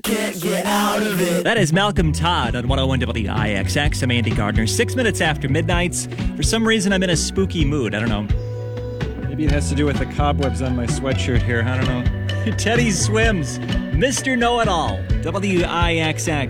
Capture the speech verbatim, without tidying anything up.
Can't get out of it. That is Malcolm Todd on one oh one W I X X. I'm Andy Gardner. Six minutes after midnight. For some reason, I'm in a spooky mood. I don't know. Maybe it has to do with the cobwebs on my sweatshirt here. I don't know. Teddy Swims, Mister Know-It-All, W I X X.